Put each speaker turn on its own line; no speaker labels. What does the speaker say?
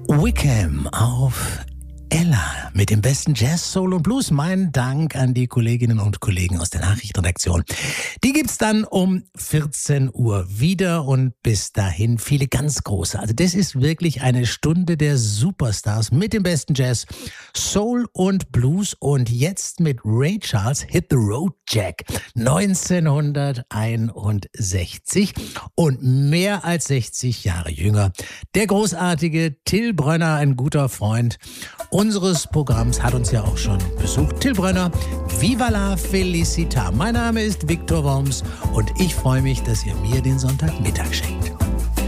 Wickham auf Ella mit dem besten Jazz, Soul und Blues. Mein Dank an die Kolleginnen und Kollegen aus der Nachrichtenredaktion. Die gibt's dann um 14 Uhr wieder und bis dahin viele ganz große. Also das ist wirklich eine Stunde der Superstars mit dem besten Jazz, Soul und Blues und jetzt mit Ray Charles, Hit the Road Jack, 1961 und mehr als 60 Jahre jünger. Der großartige Till Brönner, ein guter Freund unseres Programms, hat uns ja auch schon besucht. Till Brönner, Viva la Felicita. Mein Name ist Viktor Worms und ich freue mich, dass ihr mir den Sonntagmittag schenkt.